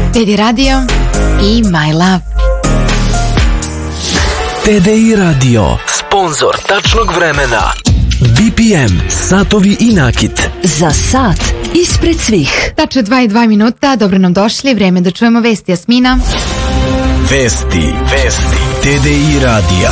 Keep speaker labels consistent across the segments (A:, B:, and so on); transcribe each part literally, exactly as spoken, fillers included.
A: T D Radio i My Love.
B: T D I Radio, sponzor tačnog vremena. B P M, satovi i nakit.
C: Za sat ispred svih.
A: Tačno dva i dva minuta, dobro nam došli, vreme da čujemo vesti. Jasmina.
B: Vesti, vesti, T D I radija.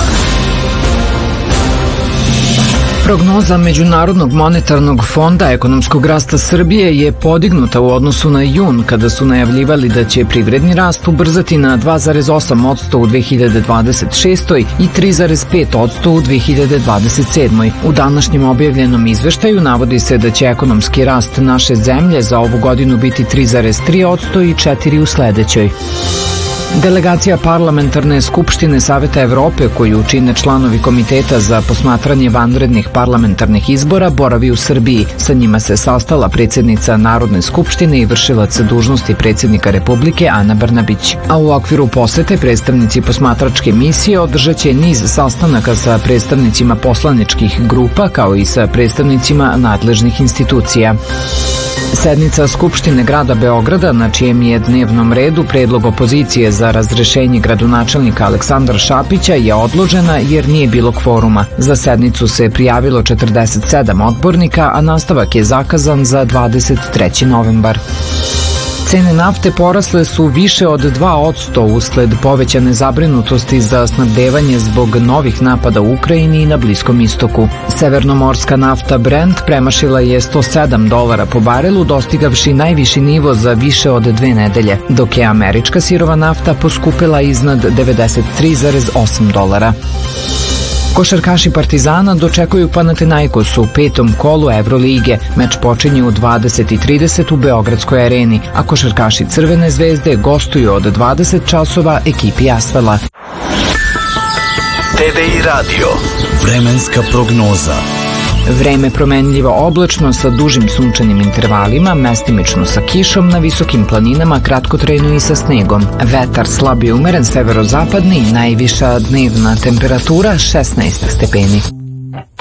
D: Prognoza Međunarodnog monetarnog fonda ekonomskog rasta Srbije je podignuta u odnosu na jun, kada su najavljivali da će privredni rast ubrzati na dva zarez osam posto u dve hiljade dvadeset šestoj i tri zarez pet posto u dve hiljade dvadeset sedmoj. U današnjem objavljenom izveštaju navodi se da će ekonomski rast naše zemlje za ovu godinu biti tri zarez tri posto i četiri u sledećoj. Delegacija Parlamentarne skupštine Saveta Evrope, koju čine članovi Komiteta za posmatranje vanrednih parlamentarnih izbora, boravi u Srbiji. Sa njima se sastala predsjednica Narodne skupštine i vršilac dužnosti predsjednika Republike Ana Brnabić. A u okviru posete predstavnici posmatračke misije održat će niz sastanaka sa predstavnicima poslaničkih grupa, kao i sa predstavnicima nadležnih institucija. Sednica Skupštine grada Beograda, na čijem je dnevnom redu predlog opozicije za razrešenje gradonačelnika Aleksandra Šapića, je odložena jer nije bilo kvoruma. Za sednicu se prijavilo četrdeset sedam odbornika, a nastavak je zakazan za dvadeset treći novembar. Cene nafte porasle su više od dva posto usled povećane zabrinutosti za snabdevanje zbog novih napada u Ukrajini i na Bliskom istoku. Severnomorska nafta Brent premašila je sto sedam dolara po barelu, dostigavši najviši nivo za više od dve nedelje, dok je američka sirova nafta poskupila iznad devedeset tri zarez osam dolara. Košarkaši Partizana dočekuju Panathinaikos u petom kolu Evrolige. Meč počinje u dvadeset i trideset u Beogradskoj areni, a košarkaši Crvene zvezde gostuju od dvadeset časova ekipi Asvela.
B: T D I Radio, vremenska prognoza.
D: Vreme promenljivo oblačno sa dužim sunčanim intervalima, mestimično sa kišom, na visokim planinama kratkotrajno i sa snegom. Vetar slab i umeren severozapadni, najviša dnevna temperatura šesnaest stepeni.